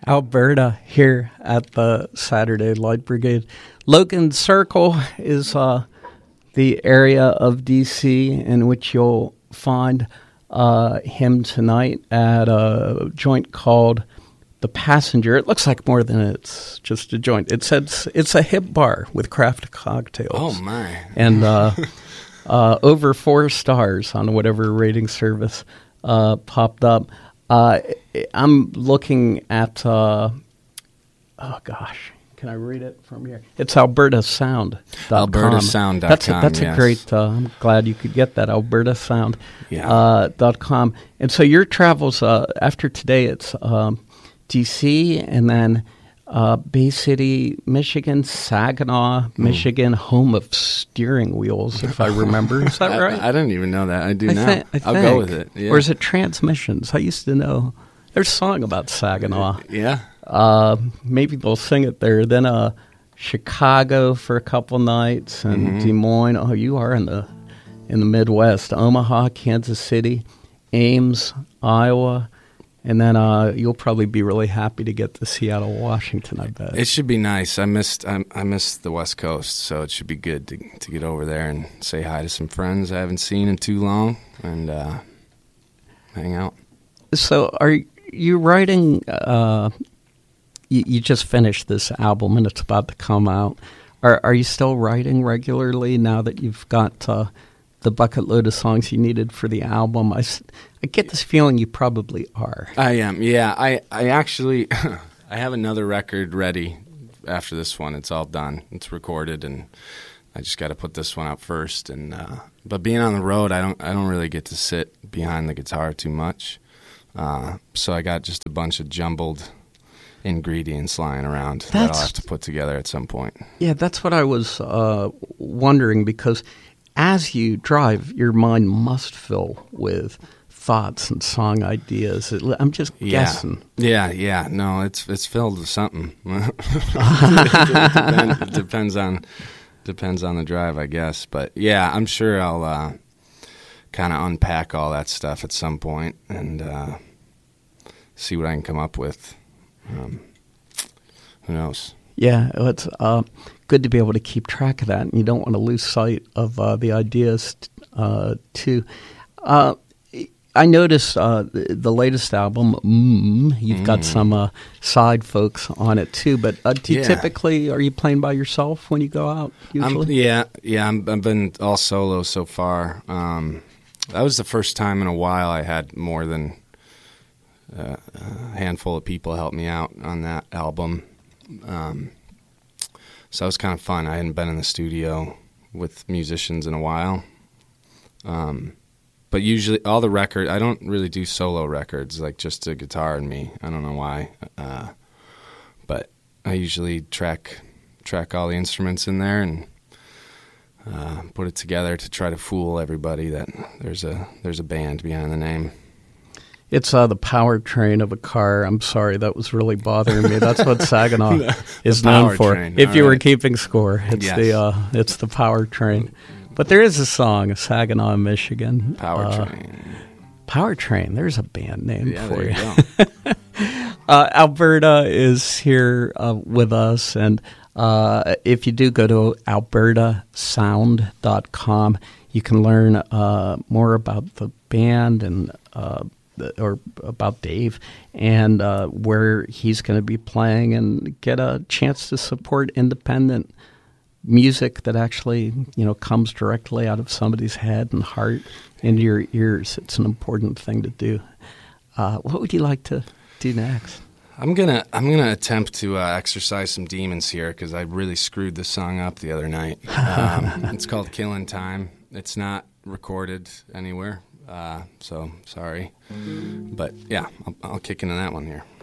Alberta here at the Saturday Light Brigade. Logan Circle is the area of D.C. in which you'll find him tonight at a joint called The Passenger. It looks like more than it's just a joint. It says it's a hip bar with craft cocktails. Oh, my. And over 4 stars on whatever rating service popped up. I'm looking at, oh gosh, can I read it from here? It's albertasound.com. Albertasound.com, That's yes. a great, I'm glad you could get that, albertasound.com. Yeah. And so your travels, after today, it's D.C. and then Bay City, Michigan, Saginaw, Michigan, home of steering wheels, if I remember. Is that right? I didn't even know that. I do now. I'll go with it. Yeah. Or is it transmissions? I used to know. There's a song about Saginaw. Yeah. Maybe they'll sing it there. Then Chicago for a couple nights and Des Moines. Oh, you are in the Midwest. Omaha, Kansas City, Ames, Iowa. And then you'll probably be really happy to get to Seattle, Washington, I bet. It should be nice. I missed the West Coast, so it should be good to get over there and say hi to some friends I haven't seen in too long and hang out. So are you writing, you just finished this album and it's about to come out. Are you still writing regularly now that you've got the bucket load of songs you needed for the album? I get this feeling you probably are. I am, yeah. I actually, I have another record ready after this one. It's all done. It's recorded, and I just got to put this one out first. And but being on the road, I don't really get to sit behind the guitar too much. So I got just a bunch of jumbled ingredients lying around that I'll have to put together at some point. Yeah, that's what I was wondering, because as you drive, your mind must fill with thoughts and song ideas. I'm just guessing. Yeah. No, it's filled with something. It depends on the drive, I guess. But yeah, I'm sure I'll kind of unpack all that stuff at some point and see what I can come up with. Who knows? Yeah, it's good to be able to keep track of that, and you don't want to lose sight of the ideas too. I noticed the latest album, you've got some side folks on it too, but do you typically, are you playing by yourself when you go out usually? I've been all solo so far. That was the first time in a while I had more than a handful of people help me out on that album. So that was kind of fun. I hadn't been in the studio with musicians in a while. But usually all the records, I don't really do solo records, like just a guitar and me. I don't know why. But I usually track all the instruments in there and put it together to try to fool everybody that there's a band behind the name. It's the powertrain of a car. I'm sorry, that was really bothering me. That's what Saginaw is known for. Train. If you were keeping score, it's it's the powertrain. But there is a song, Saginaw, Michigan. Powertrain. There's a band name for you. Alberta is here with us, and if you do go to albertasound.com, you can learn more about the band and or about Dave and where he's going to be playing, and get a chance to support independent music that actually, comes directly out of somebody's head and heart into your ears. It's an important thing to do. What would you like to do next? I'm gonna attempt to exercise some demons here, because I really screwed this song up the other night. It's called "Killing Time." It's not recorded anywhere, so sorry. But yeah, I'll kick into that one here.